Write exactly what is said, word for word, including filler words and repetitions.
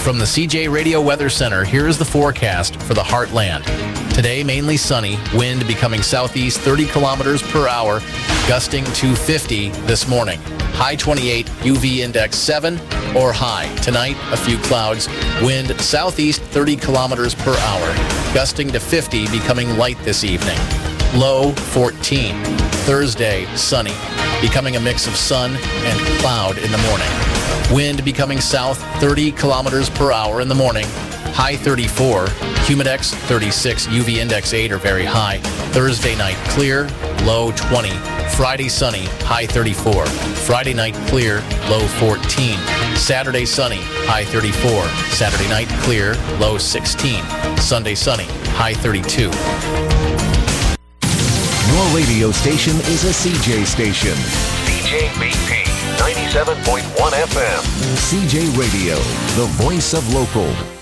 From the C J Radio Weather Center, here is the forecast for the Heartland. Today, mainly sunny, wind becoming southeast thirty kilometers per hour, gusting to fifty this morning. High twenty-eight, U V index seven or high. Tonight, a few clouds, wind southeast thirty kilometers per hour, gusting to fifty, becoming light this evening. Low fourteen. Thursday, sunny, becoming a mix of sun and cloud in the morning. Wind becoming south thirty kilometers per hour in the morning. High thirty-four, humidex thirty-six, U V index eight or very high. Thursday night clear, low twenty. Friday sunny, high thirty-four. Friday night clear, low fourteen. Saturday sunny, high thirty-four. Saturday night clear, low sixteen. Sunday sunny, high thirty-two. Your radio station is a C J station. C J B P ninety-seven point one F M. C J Radio, the voice of local.